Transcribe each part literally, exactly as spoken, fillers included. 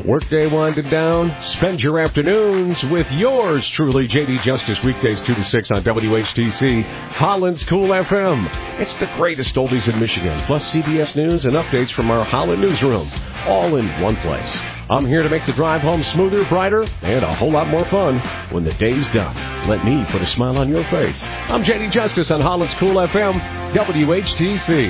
Workday winding down. Spend your afternoons with yours truly, J D Justice, weekdays two to six on W H T C, Holland's Cool F M. It's the greatest oldies in Michigan, plus C B S News and updates from our Holland newsroom, all in one place. I'm here to make the drive home smoother, brighter, and a whole lot more fun when the day's done. Let me put a smile on your face. I'm J D Justice on Holland's Cool F M, W H T C.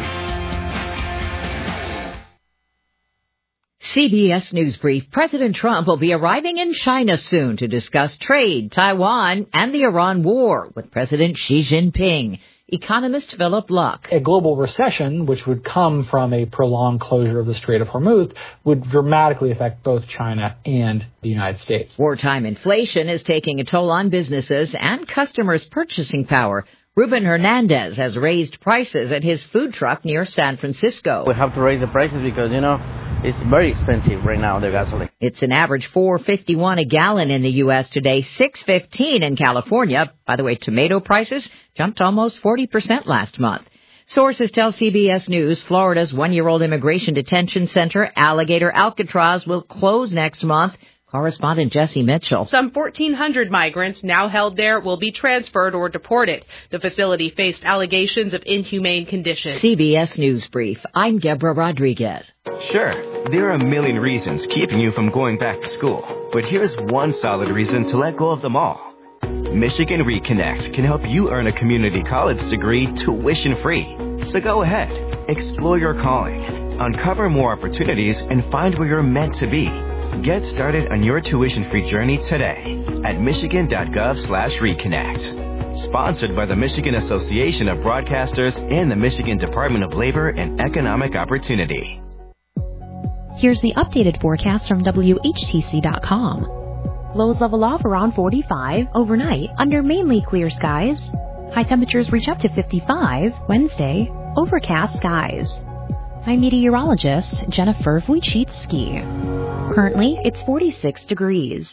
C B S News Brief. President Trump will be arriving in China soon to discuss trade, Taiwan, and the Iran war with President Xi Jinping. Economist Philip Luck. A global recession, which would come from a prolonged closure of the Strait of Hormuz, would dramatically affect both China and the United States. Wartime inflation is taking a toll on businesses and customers' purchasing power. Ruben Hernandez has raised prices at his food truck near San Francisco. We have to raise the prices because, you know, it's very expensive right now, the gasoline. It's an average four fifty-one a gallon in the U S today, six fifteen in California. By the way, tomato prices jumped almost forty percent last month. Sources tell C B S News Florida's one-year-old immigration detention center, Alligator Alcatraz, will close next month. Correspondent Jesse Mitchell. Some fourteen hundred migrants now held there will be transferred or deported. The facility faced allegations of inhumane conditions. C B S News Brief. I'm Deborah Rodriguez. Sure, there are a million reasons keeping you from going back to school. But here's one solid reason to let go of them all. Michigan Reconnect can help you earn a community college degree tuition-free. So go ahead, explore your calling, uncover more opportunities, and find where you're meant to be. Get started on your tuition-free journey today at michigan.gov slash reconnect. Sponsored by the Michigan Association of Broadcasters and the Michigan Department of Labor and Economic Opportunity. Here's the updated forecast from W H T C dot com. Lows level off around forty-five overnight under mainly clear skies. High temperatures reach up to fifty-five Wednesday, overcast skies. I'm meteorologist Jennifer Wojcicki. Currently, it's forty-six degrees.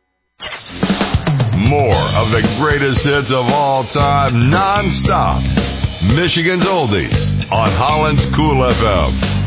More of the greatest hits of all time, non-stop. Michigan's Oldies on Holland's Cool F M.